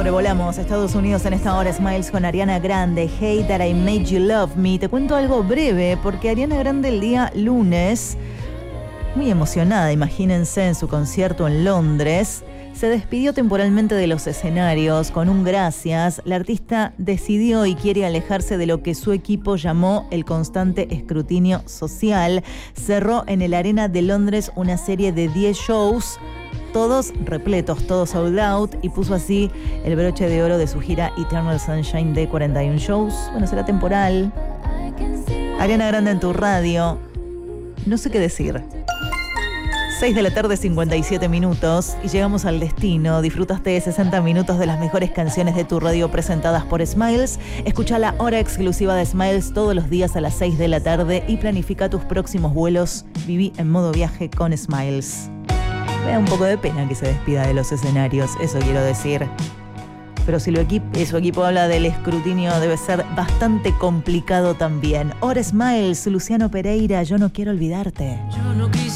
Sobrevolamos Estados Unidos en esta hora. Smiles con Ariana Grande, Hey That I Made You Love Me. Te cuento algo breve porque Ariana Grande el día lunes, muy emocionada, imagínense, en su concierto en Londres, se despidió temporalmente de los escenarios con un gracias. La artista decidió y quiere alejarse de lo que su equipo llamó el constante escrutinio social. Cerró en el Arena de Londres una serie de 10 shows, todos repletos, todos sold out, y puso así el broche de oro de su gira Eternal Sunshine de 41 shows. Bueno, será temporal. Ariana Grande en tu radio. No sé qué decir. 6 de la tarde, 57 minutos, y llegamos al destino. Disfrutaste de 60 minutos de las mejores canciones de tu radio presentadas por Smiles. Escucha la hora exclusiva de Smiles todos los días a las 6 de la tarde y planifica tus próximos vuelos. Viví en modo viaje con Smiles. Me da un poco de pena que se despida de los escenarios, eso quiero decir. Pero si su equipo habla del escrutinio, debe ser bastante complicado también. Hora Smiles, Luciano Pereira, yo no quiero olvidarte.